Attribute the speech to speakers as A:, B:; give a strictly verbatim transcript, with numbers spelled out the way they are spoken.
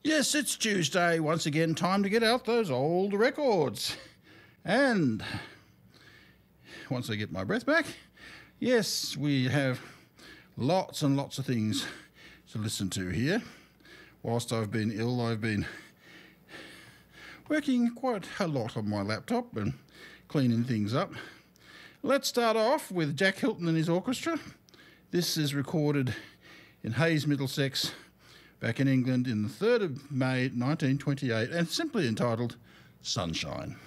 A: Yes, it's Tuesday. Once again, time to get out those old records. And once I get my breath back, yes, we have lots and lots of things to listen to here. Whilst I've been ill, I've been working quite a lot on my laptop and cleaning things up. Let's start off with Jack Hilton and his orchestra. This is recorded in Hayes, Middlesex, back in England in the third of May nineteen twenty-eight, and simply entitled Sunshine.